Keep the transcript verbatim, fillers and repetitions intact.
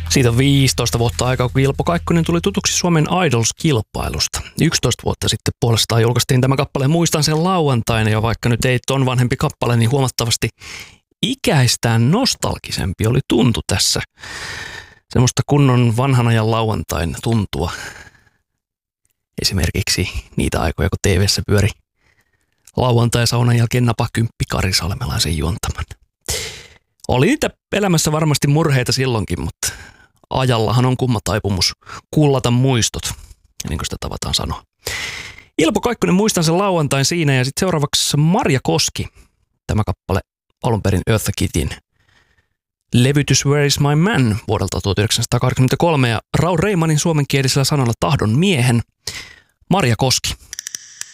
Siitä on viisitoista vuotta aikaa, kun Ilpo Kaikkonen tuli tutuksi Suomen Idols-kilpailusta. yksitoista vuotta sitten puolestaan julkaistiin tämä kappale Muistan sen lauantaina, ja vaikka nyt ei ton vanhempi kappale, niin huomattavasti ikäistään nostalgisempi oli tuntu tässä. Semmoista kunnon vanhan ajan lauantain tuntua. Esimerkiksi niitä aikoja, kun T V:ssä pyöri lauantai-saunan jälkeen napakymppi Kari Salmelaisen juontaman. Oli niitä elämässä varmasti murheita silloinkin, mutta ajallahan on kumma taipumus kullata muistot, niin kuin sitä tavataan sanoa. Ilpo Kaikkonen, Muistan sen lauantain siinä, ja sitten seuraavaksi Marja Koski. Tämä kappale alun perin Eartha Kittyn levytys Where is my man vuodelta tuhatyhdeksänsataakahdeksankymmentäkolme, ja Raul Reimanin suomenkielisellä sanalla Tahdon miehen. Marja Koski.